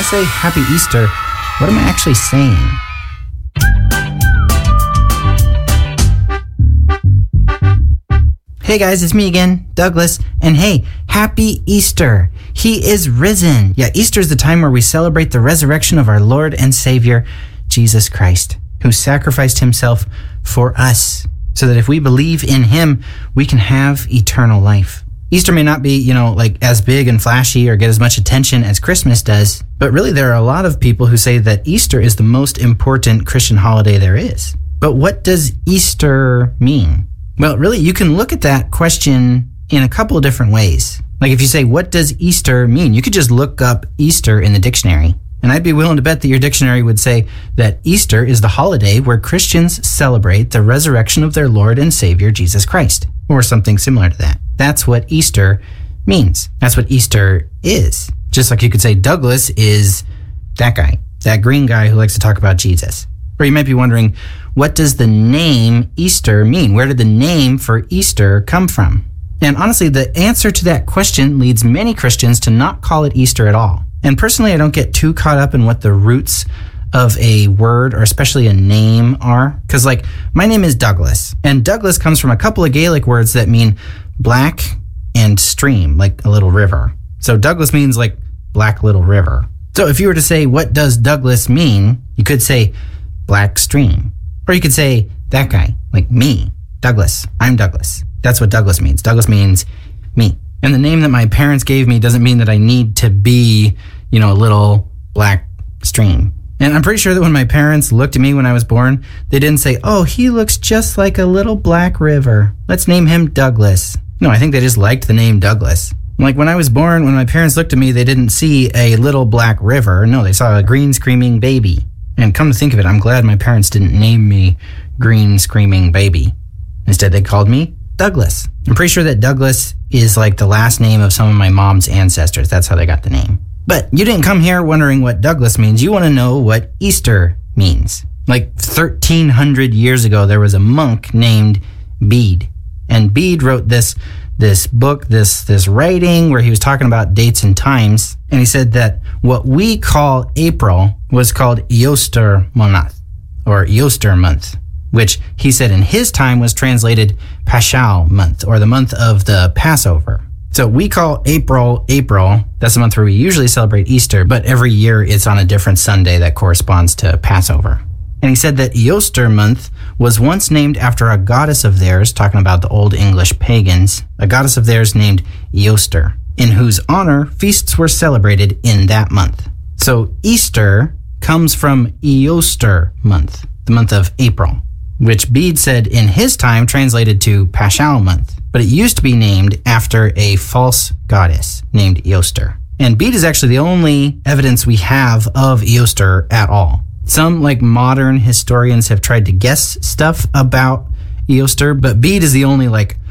say Happy Easter, what am I actually saying? Hey guys, it's me again, Douglas, and hey, Happy Easter! He is risen! Yeah, Easter is the time where we celebrate the resurrection of our Lord and Savior, Jesus Christ, who sacrificed himself for us, so that if we believe in him, we can have eternal life. Easter may not be, like as big and flashy or get as much attention as Christmas does, but really there are a lot of people who say that Easter is the most important Christian holiday there is. But what does Easter mean? Well, really, you can look at that question in a couple of different ways. Like if you say, what does Easter mean? You could just look up Easter in the dictionary. And I'd be willing to bet that your dictionary would say that Easter is the holiday where Christians celebrate the resurrection of their Lord and Savior, Jesus Christ, or something similar to that. That's what Easter means. That's what Easter is. Just like you could say Douglas is that guy, that green guy who likes to talk about Jesus. Or you might be wondering, what does the name Easter mean? Where did the name for Easter come from? And honestly, the answer to that question leads many Christians to not call it Easter at all. And personally, I don't get too caught up in what the roots of a word or especially a name are. Because my name is Douglas. And Douglas comes from a couple of Gaelic words that mean black and stream, like a little river. So Douglas means like black little river. So if you were to say, what does Douglas mean? You could say black stream. Or you could say that guy, like me, Douglas. I'm Douglas. That's what Douglas means. Douglas means me. And the name that my parents gave me doesn't mean that I need to be, a little black stream. And I'm pretty sure that when my parents looked at me when I was born, they didn't say, oh, he looks just like a little black river. Let's name him Douglas. No, I think they just liked the name Douglas. Like when I was born, when my parents looked at me, they didn't see a little black river. No, they saw a green screaming baby. And come to think of it, I'm glad my parents didn't name me Green Screaming Baby. Instead, they called me Douglas. I'm pretty sure that Douglas is like the last name of some of my mom's ancestors. That's how they got the name. But you didn't come here wondering what Douglas means. You want to know what Easter means. Like 1,300 years ago, there was a monk named Bede. And Bede wrote this book, this writing where he was talking about dates and times. And he said that what we call April was called Eoster Monath, or Eoster month, which he said in his time was translated Paschal month, or the month of the Passover. So we call April. That's the month where we usually celebrate Easter, but every year it's on a different Sunday that corresponds to Passover. And he said that Eoster month was once named after a goddess of theirs, talking about the Old English pagans, a goddess of theirs named Eoster, in whose honor feasts were celebrated in that month. So Easter comes from Eoster month, the month of April, which Bede said in his time translated to Paschal month. But it used to be named after a false goddess named Eoster. And Bede is actually the only evidence we have of Eoster at all. Some, modern historians have tried to guess stuff about Eoster, but Bede is the only,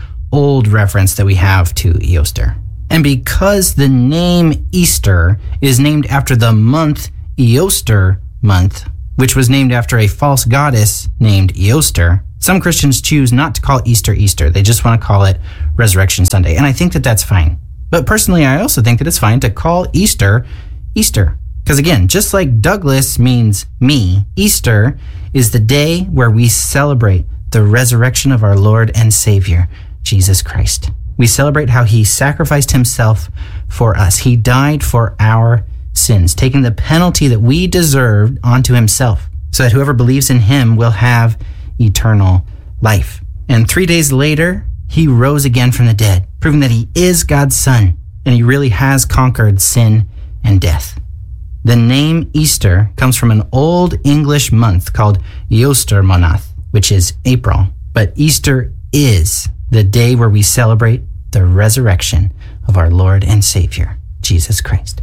old reference that we have to Eoster. And because the name Easter is named after the month Eoster month, which was named after a false goddess named Eoster, some Christians choose not to call Easter Easter. They just want to call it Resurrection Sunday. And I think that that's fine. But personally, I also think that it's fine to call Easter Easter. Because again, just like Douglas means me, Easter is the day where we celebrate the resurrection of our Lord and Savior, Jesus Christ. We celebrate how he sacrificed himself for us. He died for our sins, taking the penalty that we deserved onto himself, so that whoever believes in him will have eternal life. And 3 days later, he rose again from the dead, proving that he is God's son, and he really has conquered sin and death. The name Easter comes from an Old English month called Eoster Monath, which is April. But Easter is the day where we celebrate the resurrection of our Lord and Savior, Jesus Christ.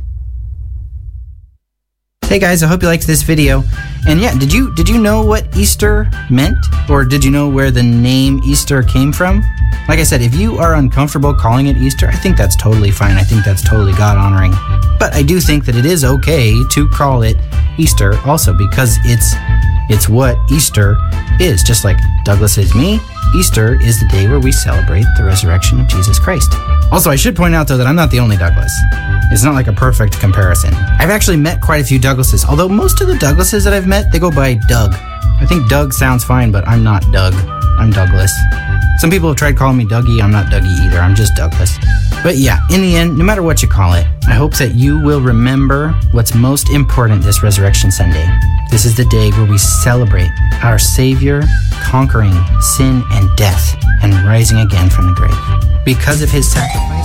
Hey guys, I hope you liked this video. And yeah, did you know what Easter meant? Or did you know where the name Easter came from? Like I said, if you are uncomfortable calling it Easter, I think that's totally fine. I think that's totally God-honoring. But I do think that it is okay to call it Easter also, because it's what Easter is. Just like Douglas is me, Easter is the day where we celebrate the resurrection of Jesus Christ. Also, I should point out, though, that I'm not the only Douglas. It's not like a perfect comparison. I've actually met quite a few Douglases, although most of the Douglases that I've met, they go by Doug. I think Doug sounds fine, but I'm not Doug. I'm Douglas. Some people have tried calling me Dougie. I'm not Dougie either. I'm just Douglas. But yeah, in the end, no matter what you call it, I hope that you will remember what's most important this Resurrection Sunday. This is the day where we celebrate our Savior conquering sin and death and rising again from the grave. Because of his sacrifice,